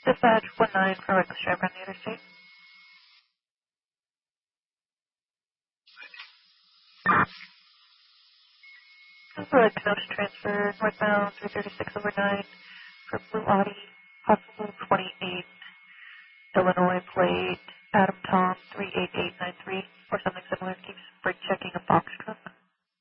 Dispatch 19 for reckless driver on the interstate. For a notice transfer northbound 336 over 9 for Blue Audi, possible 28, Illinois plate, Adam Tom 38893, or something similar. Keeps brake checking a box truck.